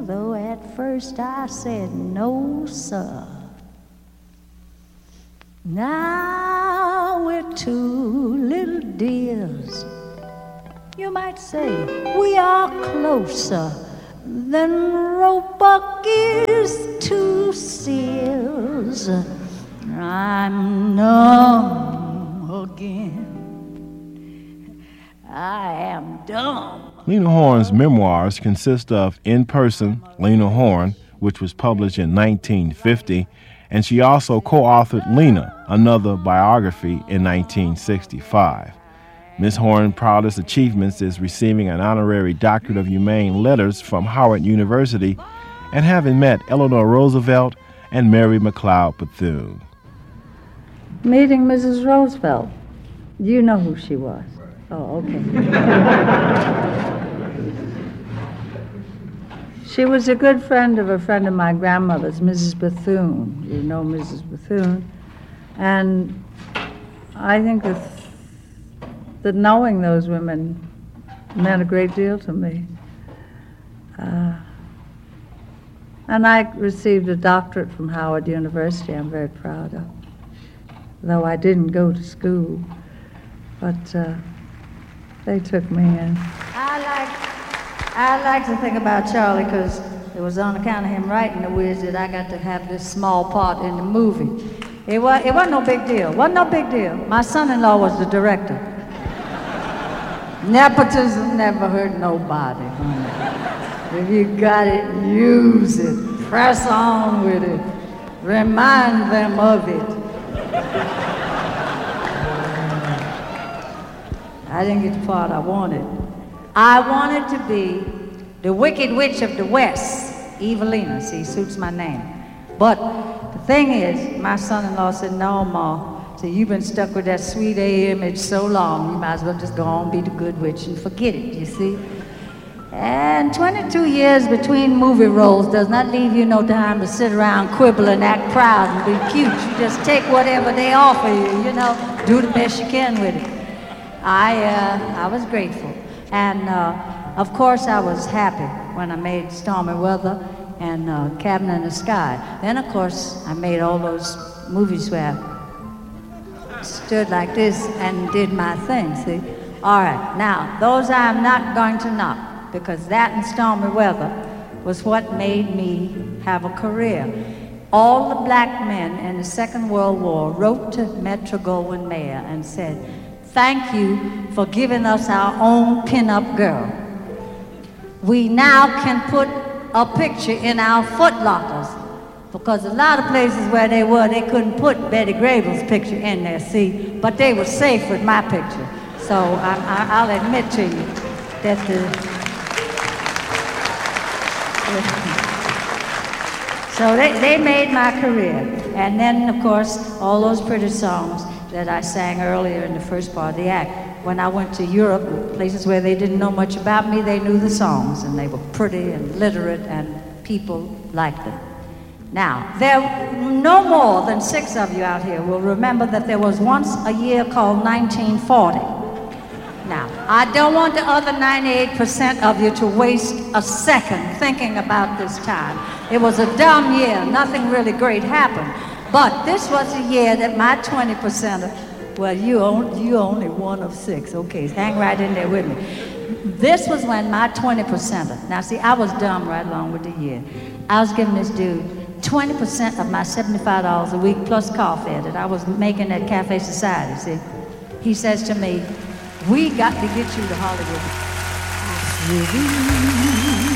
though at first I said no, sir. Now we're two little dears. You might say we are closer than Roebuck is to seals. I'm numb again. I am dumb. Lena Horne's memoirs consist of In Person, Lena Horne, which was published in 1950, and she also co-authored Lena, another biography, in 1965. Ms. Horne's proudest achievements is receiving an honorary Doctorate of Humane Letters from Howard University and having met Eleanor Roosevelt and Mary McLeod Bethune. Meeting Mrs. Roosevelt. You know who she was. Oh, okay. She was a good friend of a friend of my grandmother's, Mrs. Bethune. You know Mrs. Bethune. And I think that knowing those women meant a great deal to me. And I received a doctorate from Howard University I'm very proud of, though I didn't go to school, but they took me in. I like to think about Charlie because it was on account of him writing The Wiz that I got to have this small part in the movie. It wasn't no big deal. Wasn't no big deal. My son-in-law was the director. Nepotism never hurt nobody, honey. If you got it, use it. Press on with it. Remind them of it. I didn't get the part I wanted. I wanted to be the Wicked Witch of the West, Evelina. See, suits my name. But the thing is, my son-in-law said, no, Ma. So you've been stuck with that sweet A image so long, you might as well just go on and be the good witch and forget it, you see? And 22 years between movie roles does not leave you no time to sit around, quibble, and act proud and be cute. You just take whatever they offer you, you know, do the best you can with it. I was grateful. And, of course, I was happy when I made Stormy Weather and Cabin in the Sky. Then, of course, I made all those movies where I stood like this and did my thing, see? All right, now, those I'm not going to knock, because that and Stormy Weather was what made me have a career. All the black men in the Second World War wrote to Metro-Goldwyn-Mayer and said, thank you for giving us our own pin-up girl. We now can put a picture in our footlockers, because a lot of places where they were, they couldn't put Betty Grable's picture in there, see, but they were safe with my picture. So I'll admit to you that so they made my career. And then, of course, all those pretty songs that I sang earlier in the first part of the act. When I went to Europe, places where they didn't know much about me, they knew the songs, and they were pretty and literate, and people liked them. Now, there no more than 6 of you out here will remember that there was once a year called 1940. Now, I don't want the other 98% of you to waste a second thinking about this time. It was a dumb year. Nothing really great happened. But this was a year that my 20%, well, you only one of 6. Okay, hang right in there with me. This was when my 20%, now see, I was dumb right along with the year. I was giving this dude 20% of my $75 a week plus car fare that I was making at Cafe Society, see. He says to me, we got to get you to Hollywood.